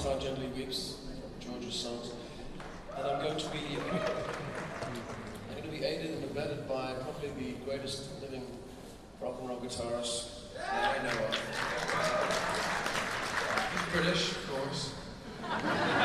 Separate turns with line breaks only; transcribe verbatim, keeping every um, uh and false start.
Guitar Gently Weeps, George's songs. And I'm going to be I'm going to be aided and abetted by probably the greatest living rock and roll guitarist that I know of. He's British, of course.